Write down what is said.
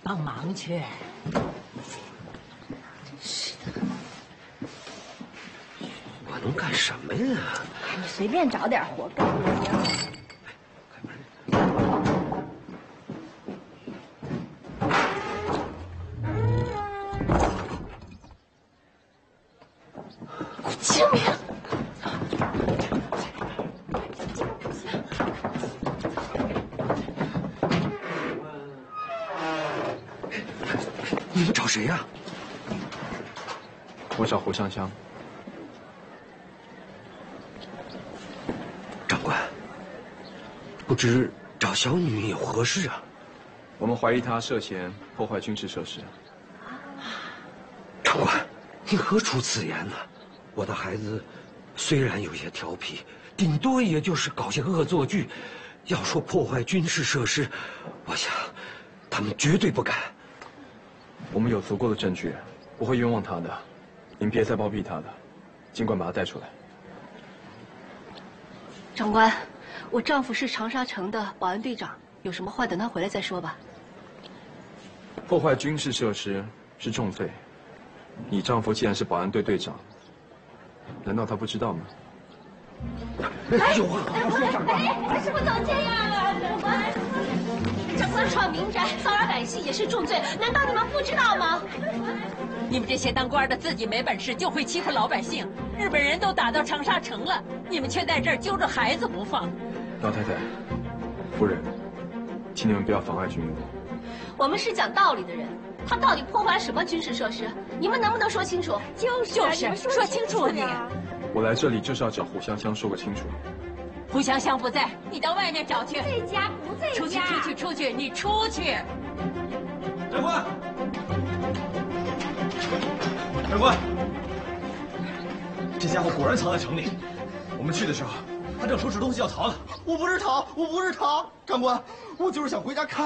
帮忙去。 真是的， 我能干什么呀？ 你随便找点活干就行。救命！ 你们找谁呀？ 我找胡香香。 长官，不知找小女有何事啊？ 我们怀疑她涉嫌破坏军事设施。 长官，你何出此言呢？我的孩子虽然有些调皮，顶多也就是搞些恶作剧。要说破坏军事设施，我想他们绝对不敢。 我们有足够的证据，不会冤枉他的。您别再包庇他了，尽管把他带出来。 长官，我丈夫是长沙城的保安队长，有什么话等他回来再说吧。 破坏军事设施是重罪，你丈夫既然是保安队队长，难道他不知道吗？ 有话好好说，长官。 为什么总这样啊，长官？ 私闯民宅、骚扰百姓也是重罪，难道你们不知道吗？ 你们这些当官的自己没本事，就会欺负老百姓。日本人都打到长沙城了，你们却在这儿揪着孩子不放。 老太太，夫人，请你们不要妨碍军务。 我们是讲道理的人，他到底破坏了什么军事设施？你们能不能说清楚？ 就是说清楚你。 我来这里就是要找胡香香说个清楚。 胡香香不在，你到外面找去。 在家不在家。 出去，你出去！ 长官，长官，这家伙果然藏在城里。我们去的时候，他正收拾东西要逃呢。我不是逃，长官，我就是想回家看